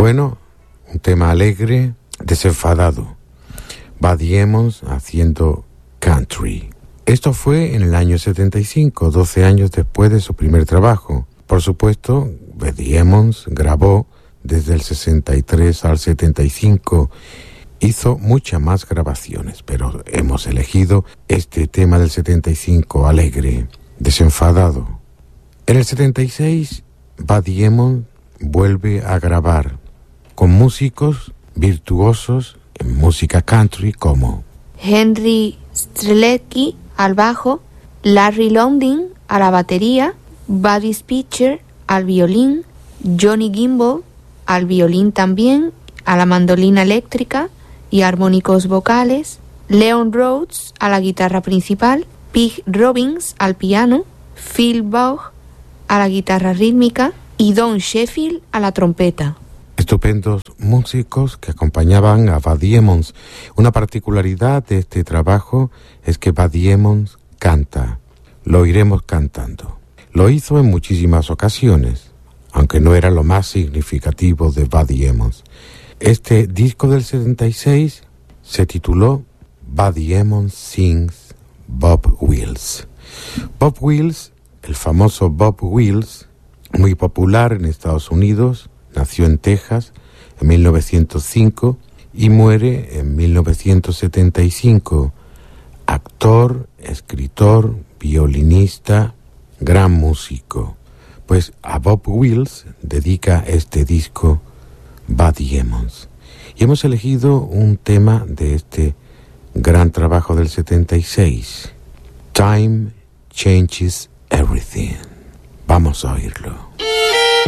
Bueno, un tema alegre, desenfadado. Buddy Emmons haciendo country. Esto fue en el año 75, 12 años después de su primer trabajo. Por supuesto, Buddy Emmons grabó desde el 63 al 75. Hizo muchas más grabaciones, pero hemos elegido este tema del 75, alegre, desenfadado. En el 76, Buddy Emmons vuelve a grabar con músicos virtuosos en música country como Henry Strzelecki al bajo, Larry London a la batería, Buddy Spitzer al violín, Johnny Gimbel al violín también, a la mandolina eléctrica y armónicos vocales, Leon Rhodes a la guitarra principal, Pig Robbins al piano, Phil Baugh a la guitarra rítmica y Don Sheffield a la trompeta. Estupendos músicos que acompañaban a Buddy Emmons. Una particularidad de este trabajo es que Buddy Emmons canta. Lo iremos cantando. Lo hizo en muchísimas ocasiones, aunque no era lo más significativo de Buddy Emmons. Este disco del 76 se tituló Buddy Emmons Sings Bob Wills. Bob Wills, el famoso Bob Wills, muy popular en Estados Unidos, nació en Texas en 1905 y muere en 1975. Actor, escritor, violinista, gran músico. Pues a Bob Wills dedica este disco Buddy Emmons. Y hemos elegido un tema de este gran trabajo del 76. Time Changes Everything. Vamos a oírlo.